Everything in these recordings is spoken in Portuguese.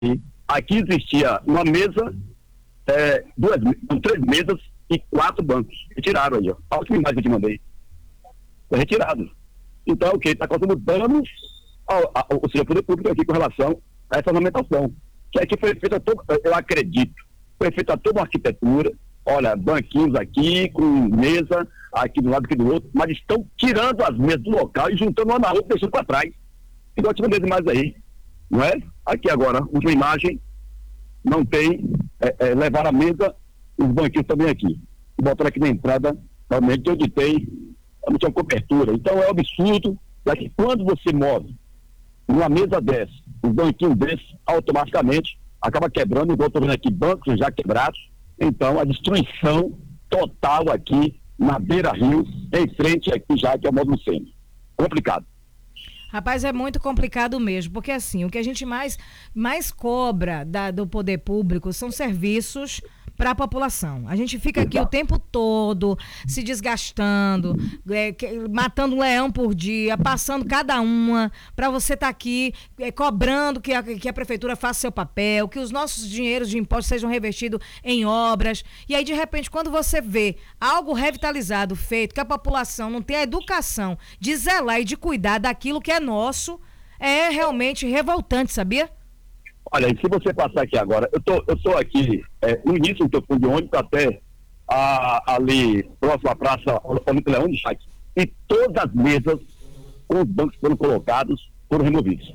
Aqui existia uma mesa, três mesas e 4 bancos. Retiraram aí, ó. A última imagem que eu te mandei. Foi retirado. Então, o que? Está causando danos ao seja, poder público aqui com relação a essa ornamentação. Que aqui foi feita toda, eu acredito, foi feita toda uma arquitetura. Olha, banquinhos aqui, com mesa, aqui do lado, aqui do outro, mas estão tirando as mesas do local e juntando uma na outra, deixando para trás. Igual te mandei mais aí, não é? Aqui agora, uma imagem, não tem, levar a mesa, os banquinhos também aqui. E botaram aqui na entrada, realmente, onde tem, não tinha cobertura. Então é um absurdo, que quando você move uma mesa dessa, um banquinho desse, automaticamente acaba quebrando, igual estou vendo aqui, bancos já quebrados. Então a destruição total aqui na Beira-Rio, em frente aqui já que é o Módulo Sênior. Complicado. Rapaz, é muito complicado mesmo, porque assim, o que a gente mais cobra do poder público são serviços para a população. A gente fica aqui o tempo todo se desgastando, matando um leão por dia, passando cada uma, para você estar aqui cobrando que a prefeitura faça seu papel, que os nossos dinheiros de impostos sejam revestidos em obras. E aí, de repente, quando você vê algo revitalizado, feito, que a população não tem a educação de zelar e de cuidar daquilo que é nosso, é realmente revoltante, sabia? Olha, se você passar aqui agora, eu tô aqui no início do fundo de ônibus até ali próximo à praça Olímpio Leão de Chaves, e todas as mesas com os bancos foram colocados, foram removidos.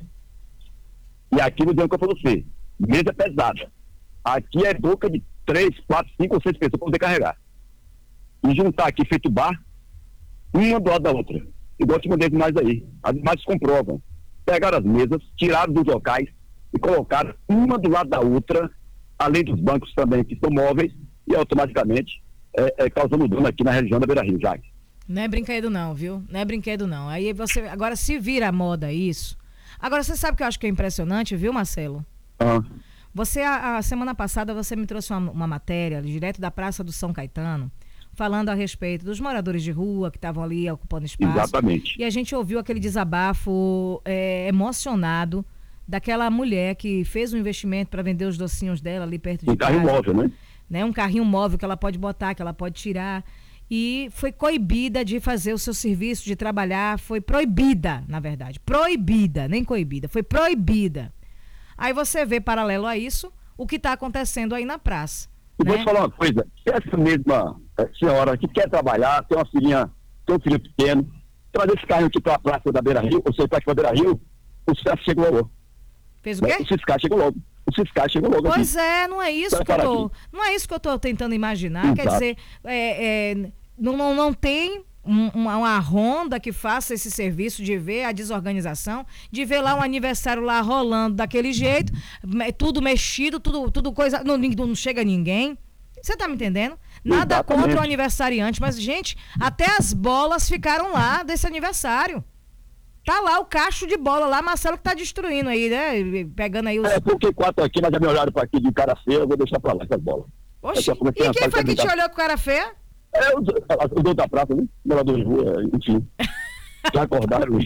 E aqui no dia que eu falei você, mesa pesada. Aqui é boca de 3, 4, 5 ou 6 pessoas para poder carregar. E juntar aqui feito bar, uma do lado da outra. Igual te mandei mais aí. As imagens comprovam. Pegaram as mesas, tiraram dos locais e colocaram uma do lado da outra, além dos bancos também que são móveis, e automaticamente causando dano aqui na região da Beira-Rio, já. Não é brinquedo não, viu? Não é brinquedo não. Aí você, agora se vira a moda isso. Agora você sabe o que eu acho que é impressionante, viu, Marcelo? Você, a semana passada, você me trouxe uma matéria direto da Praça do São Caetano, falando a respeito dos moradores de rua que estavam ali ocupando espaço. Exatamente. E a gente ouviu aquele desabafo emocionado daquela mulher que fez um investimento para vender os docinhos dela ali perto de casa. Um carrinho móvel, né? Um carrinho móvel que ela pode botar, que ela pode tirar. E foi coibida de fazer o seu serviço, de trabalhar. Foi proibida, na verdade. Proibida, nem coibida. Foi proibida. Aí você vê, paralelo a isso, o que está acontecendo aí na praça. E vou te falar uma coisa. Essa mesma senhora que quer trabalhar, tem uma filhinha, tem um filho pequeno, trazer esse carrinho aqui para a praça da Beira-Rio, ou seja, para a Beira-Rio, o CEF chegou logo. Fez o quê? O fiscal chegou logo. Pois aqui. Não é isso que eu tô tentando imaginar. Exato. Quer dizer, não tem uma ronda que faça esse serviço de ver a desorganização, de ver lá um aniversário lá rolando daquele jeito, tudo mexido, tudo coisa, não chega ninguém. Você tá me entendendo? Nada Exatamente. contra o aniversariante, mas, gente, até as bolas ficaram lá desse aniversário. Tá lá o cacho de bola lá, Marcelo que tá destruindo aí, né? Pegando aí os... porque 4 aqui, mas já me olharam para aqui de cara feia, eu vou deixar para lá essas bolas. Oxi, e quem foi que te olhou com cara feia? Os dois da praça, né? Morador de rua, enfim. Já acordaram.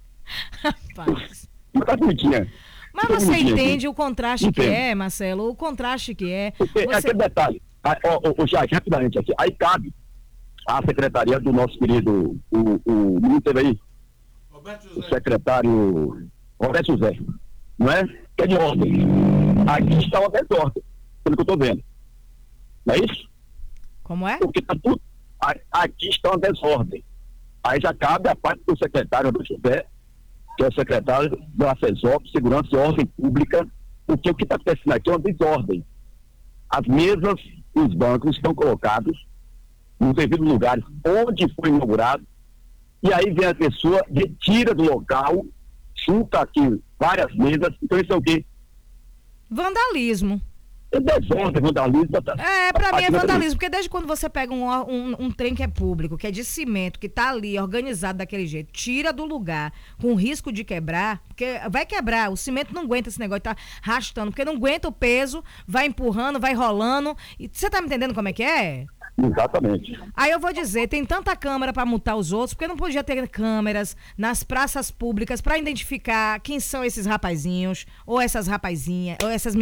Rapaz. Mas tá bonitinha. Mas você entende o contraste que é, Marcelo? O contraste que é. Aquele detalhe. Jaque, rapidamente aqui. Aí cabe a secretaria do nosso querido, o menino teve aí, o secretário Roberto José, não é? Que é de ordem. Aqui está uma desordem, pelo que eu estou vendo. Não é isso? Como é? Porque tá tudo. Aqui está uma desordem. Aí já cabe a parte do secretário Roberto José, que é o secretário do ACESOP, Segurança e Ordem Pública, porque o que está acontecendo aqui é uma desordem. As mesas e os bancos estão colocados nos devidos lugares onde foi inaugurado, e aí vem a pessoa, retira do local, junta aqui várias mesas, então isso é o quê? Vandalismo. É desordem, vandalismo. Pra mim é vandalismo, porque desde quando você pega um trem que é público, que é de cimento, que tá ali organizado daquele jeito, tira do lugar com risco de quebrar, porque vai quebrar, o cimento não aguenta esse negócio, tá arrastando, porque não aguenta o peso, vai empurrando, vai rolando, e você tá me entendendo como é que é? Exatamente. Aí eu vou dizer, tem tanta câmera para multar os outros, porque não podia ter câmeras nas praças públicas para identificar quem são esses rapazinhos, ou essas rapazinhas, ou essas